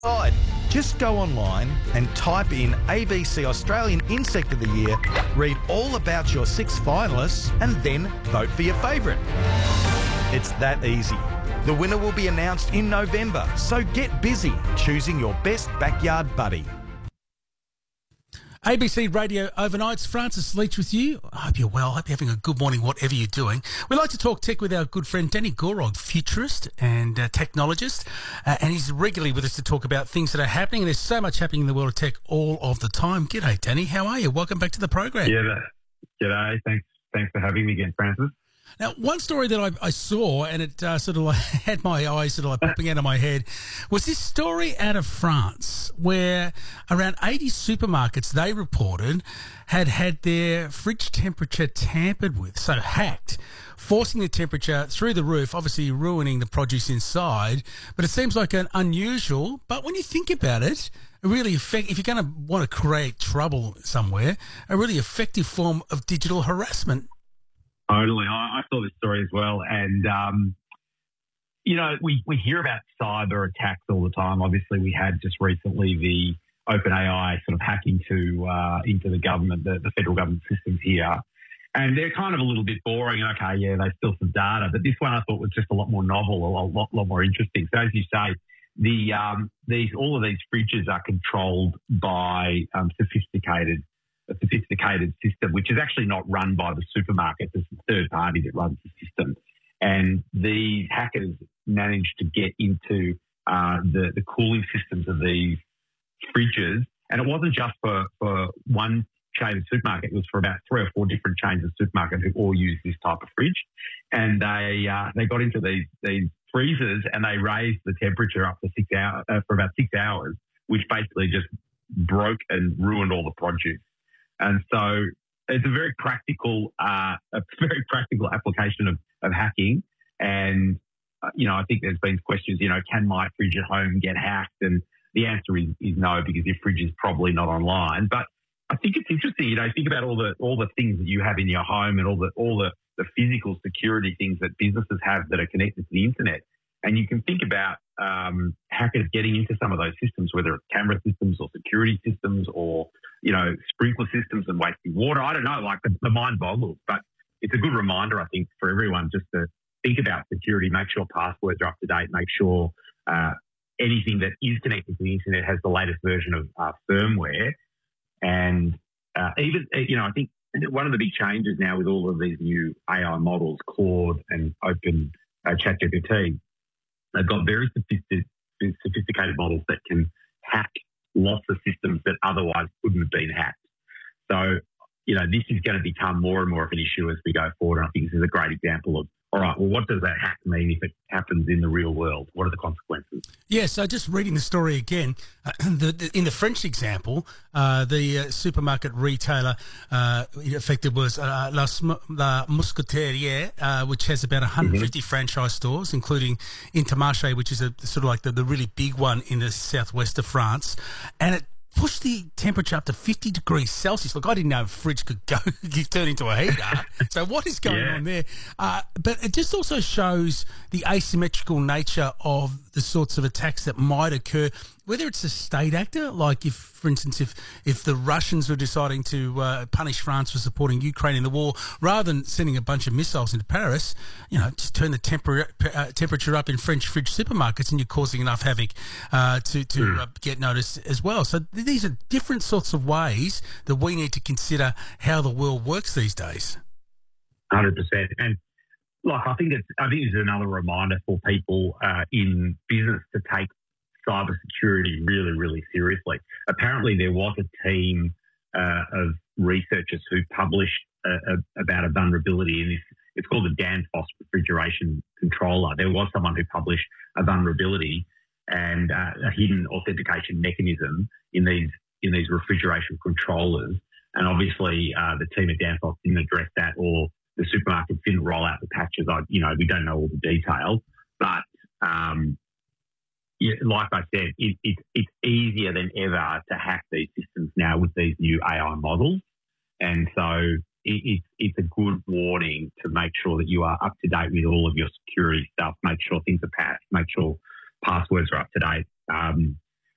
Right. Just go online and type in ABC Australian Insect of the Year, read all about your 6 finalists, and then vote for your favourite. It's that easy. The winner will be announced in November, so get busy choosing your best backyard buddy. ABC Radio Overnights, Francis Leach with you. I hope you're well. I hope you're having a good morning, whatever you're doing. We like to talk tech with our good friend Danny Gorog, futurist and technologist, and he's regularly with us to talk about things that are happening. And there's so much happening in the world of tech all of the time. G'day, Danny. How are you? Welcome back to the program. Yeah, g'day. Thanks for having me again, Francis. Now, one story that I saw, and it sort of like had my eyes sort of like popping out of my head, was this story out of France where around 80 supermarkets, they reported, had their fridge temperature tampered with, so hacked, forcing the temperature through the roof, obviously ruining the produce inside. But it seems like an unusual, but when you think about it, a really if you're going to want to create trouble somewhere, a really effective form of digital harassment. Totally. I saw this story as well. And, we hear about cyber attacks all the time. Obviously, we had just recently the OpenAI sort of hack into the government, the federal government systems here. And they're kind of a little bit boring. Okay, yeah, they steal some data. But this one I thought was just a lot more novel, a lot more interesting. So as you say, all of these fridges are controlled by a sophisticated system, which is actually not run by the supermarket. It's a third party that runs the system. And these hackers managed to get into the cooling systems of these fridges. And it wasn't just for one chain of supermarket. It was for about 3 or 4 different chains of supermarket who all use this type of fridge. And they got into these freezers and they raised the temperature up to 6 hours for about 6 hours, which basically just broke and ruined all the produce. And so it's a very practical application of hacking. And, I think there's been questions, can my fridge at home get hacked? And the answer is no, because your fridge is probably not online. But I think it's interesting, think about all the things that you have in your home and all the physical security things that businesses have that are connected to the internet. And you can think about hackers getting into some of those systems, whether it's camera systems or security systems or, sprinkler systems and wasting water. I don't know, the mind boggles. But it's a good reminder, I think, for everyone just to think about security, make sure passwords are up to date, make sure anything that is connected to the internet has the latest version of firmware. And even, I think one of the big changes now with all of these new AI models, Claude and Open ChatGPT, they've got very sophisticated models that can hack lots of systems that otherwise couldn't have been hacked. So, this is going to become more and more of an issue as we go forward. And I think this is a great example of, all right, well, what does that hack mean if it happens in the real world? What are the consequences? Yeah, so just reading the story again, in the French example, the supermarket retailer affected was La Mousquetaire, which has about 150 franchise stores, including Intermarché, which is a sort of like the really big one in the southwest of France. And it pushed the temperature up to 50 degrees Celsius. Look, I didn't know a fridge could turn into a heater. So what is going on there? But it just also shows the asymmetrical nature of the sorts of attacks that might occur, whether it's a state actor, like if, for instance, if the Russians were deciding to punish France for supporting Ukraine in the war, rather than sending a bunch of missiles into Paris, just turn the temperature up in French fridge supermarkets and you're causing enough havoc to get noticed as well. So these are different sorts of ways that we need to consider how the world works these days. 100%. And I think it's another reminder for people in business to take cybersecurity really, really seriously. Apparently, there was a team of researchers who published about a vulnerability in this. It's called the Danfoss refrigeration controller. There was someone who published a vulnerability and a hidden authentication mechanism in these refrigeration controllers. And obviously, the team at Danfoss didn't address that, or the supermarkets didn't roll out the patches. We don't know all the details, but like I said, it's easier than ever to hack these systems now with these new AI models, and so it's a good warning to make sure that you are up to date with all of your security stuff. Make sure things are patched. Make sure passwords are up to date.